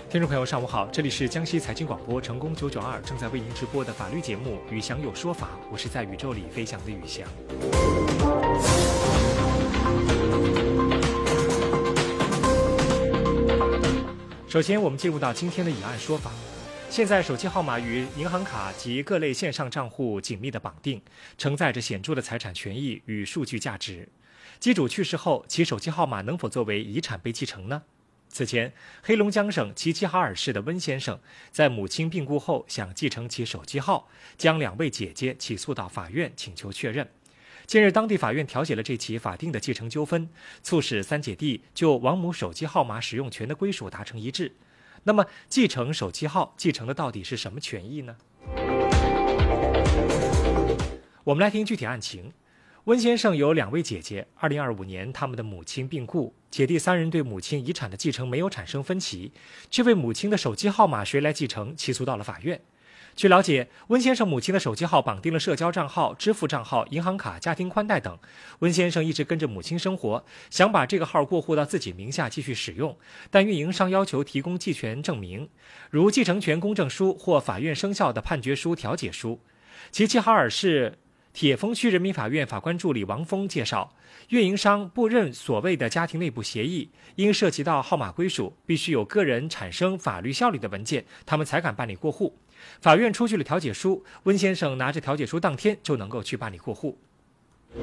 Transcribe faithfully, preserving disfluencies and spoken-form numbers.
听众朋友，上午好，这里是江西财经广播成功九九二正在为您直播的法律节目《宇翔有说法》，我是在宇宙里飞翔的宇翔。首先，我们进入到今天的以案说法。现在手机号码与银行卡及各类线上账户紧密的绑定，承载着显著的财产权益与数据价值。机主去世后，其手机号码能否作为遗产被继承呢？此前，黑龙江省齐齐哈尔市的温先生在母亲病故后想继承其手机号，将两位姐姐起诉到法院请求确认。近日，当地法院调解了这起法定的继承纠纷，促使三姐弟就王母手机号码使用权的归属达成一致。那么，继承手机号继承的到底是什么权益呢？我们来听具体案情。温先生有两位姐姐，二零二五年他们的母亲病故，姐弟三人对母亲遗产的继承没有产生分歧，却为母亲的手机号码谁来继承起诉到了法院。据了解，温先生母亲的手机号绑定了社交账号、支付账号、银行卡、家庭宽带等。温先生一直跟着母亲生活，想把这个号过户到自己名下继续使用，但运营商要求提供继权证明，如继承权公证书或法院生效的判决书、调解书。齐齐哈尔市铁峰区人民法院法官助理王峰介绍，运营商不认所谓的家庭内部协议，因涉及到号码归属，必须有个人产生法律效力的文件，他们才敢办理过户。法院出具了调解书，温先生拿着调解书当天就能够去办理过户。